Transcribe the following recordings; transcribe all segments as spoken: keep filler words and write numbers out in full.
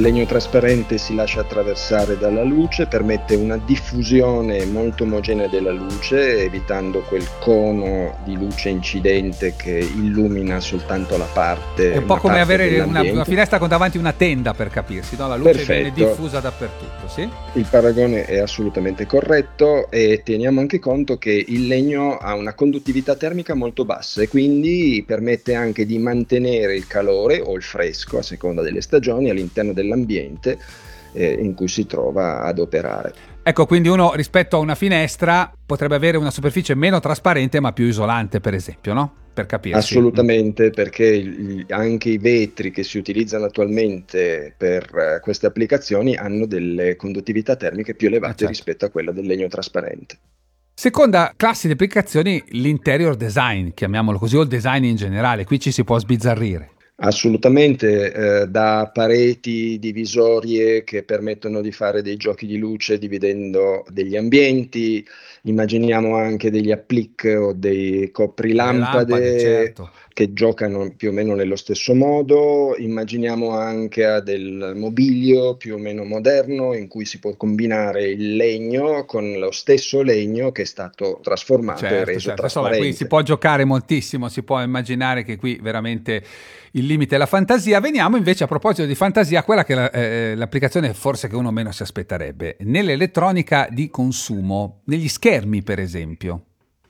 Il legno trasparente si lascia attraversare dalla luce, permette una diffusione molto omogenea della luce, evitando quel cono di luce incidente che illumina soltanto la parte. È un po' come parte avere una, dell'ambiente. una finestra con davanti una tenda, per capirsi, no? La luce Perfetto. viene diffusa dappertutto, sì? Il paragone è assolutamente corretto e teniamo anche conto che il legno ha una conduttività termica molto bassa e quindi permette anche di mantenere il calore o il fresco, a seconda delle stagioni, all'interno dell'ambiente eh, in cui si trova ad operare. Ecco, quindi uno rispetto a una finestra potrebbe avere una superficie meno trasparente ma più isolante, per esempio, no? Per capirsi. Assolutamente, perché il- anche i vetri che si utilizzano attualmente per eh, queste applicazioni hanno delle conduttività termiche più elevate Eh, certo. rispetto a quella del legno trasparente. Seconda classe di applicazioni, l'interior design, chiamiamolo così, o il design in generale. Qui ci si può sbizzarrire. Assolutamente, eh, da pareti divisorie che permettono di fare dei giochi di luce dividendo degli ambienti, immaginiamo anche degli applique o dei Le lampade, coprilampade certo. che giocano più o meno nello stesso modo, immaginiamo anche a del mobilio più o meno moderno in cui si può combinare il legno con lo stesso legno che è stato trasformato e Certo, reso certo. Insomma, qui si trasparente. può giocare moltissimo, si può immaginare che qui veramente il limite è la fantasia. Veniamo invece, a proposito di fantasia, a quella che è la, eh, l'applicazione forse che uno meno si aspetterebbe, nell'elettronica di consumo, negli schermi per esempio.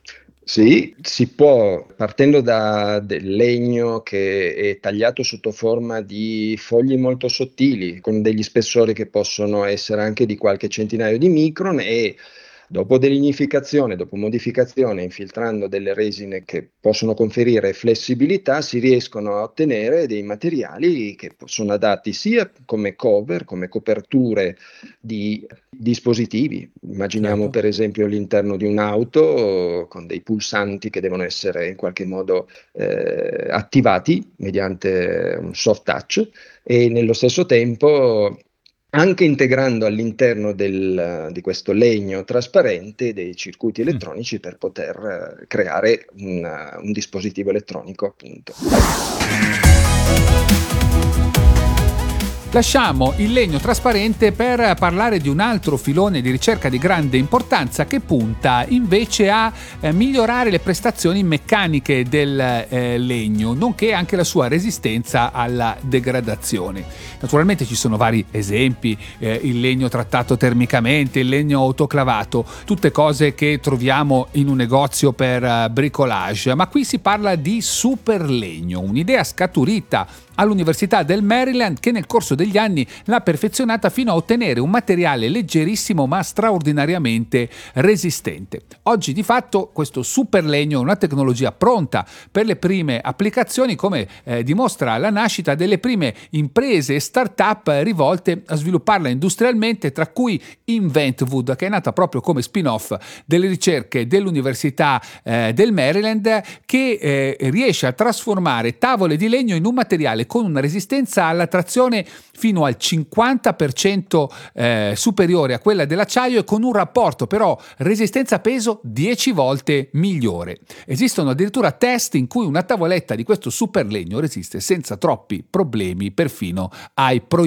Sì, si può, partendo da del legno che è tagliato sotto forma di fogli molto sottili, con degli spessori che possono essere anche di qualche centinaio di micron e dopo delignificazione, dopo modificazione, infiltrando delle resine che possono conferire flessibilità, si riescono a ottenere dei materiali che sono adatti sia come cover, come coperture di dispositivi. Immaginiamo Certo. per esempio l'interno di un'auto con dei pulsanti che devono essere in qualche modo eh, attivati mediante un soft touch e nello stesso tempo anche integrando all'interno del- di questo legno trasparente dei circuiti Mm. elettronici per poter eh, creare un, un dispositivo elettronico, appunto. Lasciamo il legno trasparente per parlare di un altro filone di ricerca di grande importanza che punta invece a eh, migliorare le prestazioni meccaniche del eh, legno, nonché anche la sua resistenza alla degradazione. Naturalmente ci sono vari esempi, eh, il legno trattato termicamente, il legno autoclavato, tutte cose che troviamo in un negozio per eh, bricolage, ma qui si parla di superlegno, un'idea scaturita all'Università del Maryland che nel corso degli anni l'ha perfezionata fino a ottenere un materiale leggerissimo ma straordinariamente resistente. Oggi di fatto questo superlegno è una tecnologia pronta per le prime applicazioni, come eh, dimostra la nascita delle prime imprese e start-up rivolte a svilupparla industrialmente, tra cui Inventwood, che è nata proprio come spin-off delle ricerche dell'Università eh, del Maryland, che eh, riesce a trasformare tavole di legno in un materiale con una resistenza alla trazione fino al cinquanta per cento eh, superiore a quella dell'acciaio e con un rapporto però resistenza-peso dieci volte migliore. Esistono addirittura test in cui una tavoletta di questo superlegno resiste senza troppi problemi perfino ai proiettili